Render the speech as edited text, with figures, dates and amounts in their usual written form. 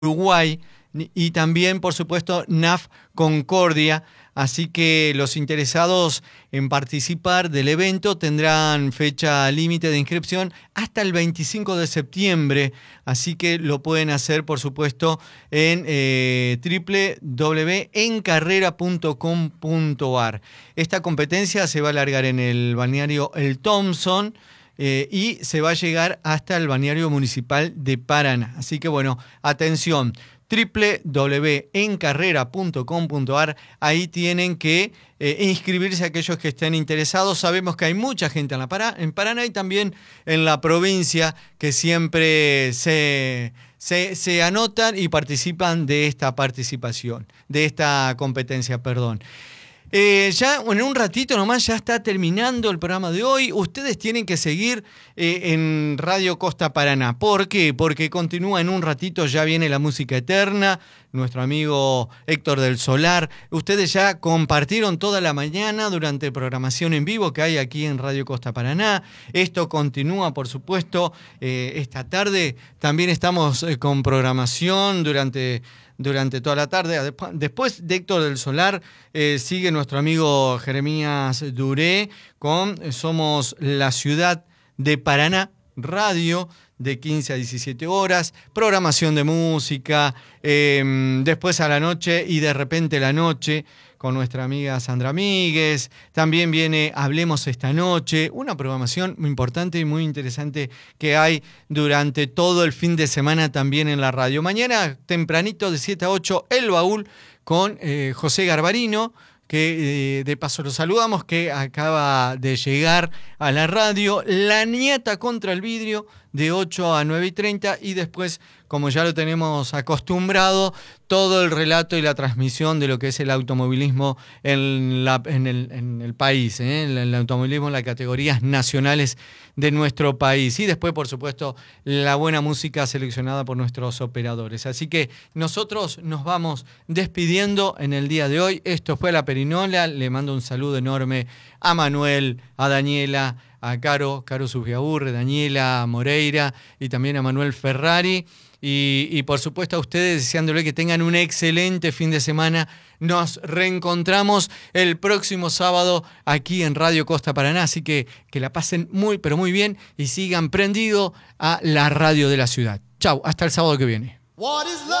Uruguay y también, por supuesto, NAF Concordia. Así que los interesados en participar del evento tendrán fecha límite de inscripción hasta el 25 de septiembre. Así que lo pueden hacer, por supuesto, en www.encarrera.com.ar. Esta competencia se va a alargar en el balneario El Thompson. Y se va a llegar hasta el balneario municipal de Paraná. Así que bueno, atención, www.encarrera.com.ar, ahí tienen que inscribirse aquellos que estén interesados. Sabemos que hay mucha gente en Paraná y también en la provincia que siempre se anotan y participan de esta competencia, perdón. Ya en un ratito nomás ya está terminando el programa de hoy. Ustedes tienen que seguir en Radio Costa Paraná. ¿Por qué? Porque continúa en un ratito, ya viene la música eterna, nuestro amigo Héctor del Solar. Ustedes ya compartieron toda la mañana durante programación en vivo que hay aquí en Radio Costa Paraná. Esto continúa, por supuesto, esta tarde. También estamos con programación durante toda la tarde. Después de Héctor del Solar sigue nuestro amigo Jeremías Duré con Somos la Ciudad de Paraná Radio, de 15 a 17 horas, programación de música, después a la noche y de repente la noche con nuestra amiga Sandra Míguez. También viene Hablemos esta noche, una programación muy importante y muy interesante que hay durante todo el fin de semana también en la radio. Mañana tempranito de 7 a 8, El Baúl con José Garbarino, que de paso lo saludamos, que acaba de llegar a la radio. La Nieta contra el vidrio de 8 a 9:30 y después, como ya lo tenemos acostumbrado, todo el relato y la transmisión de lo que es el automovilismo en el país, el automovilismo en las categorías nacionales de nuestro país. Y después, por supuesto, la buena música seleccionada por nuestros operadores. Así que nosotros nos vamos despidiendo en el día de hoy. Esto fue La Perinola. Le mando un saludo enorme a Manuel, a Daniela, a Caro Subiaurre, Daniela Moreira y también a Manuel Ferrari. Y por supuesto a ustedes, deseándole que tengan un excelente fin de semana. Nos reencontramos el próximo sábado aquí en Radio Costa Paraná, así que la pasen muy, pero muy bien y sigan prendidos a la radio de la ciudad. Chau, hasta el sábado que viene. What is love?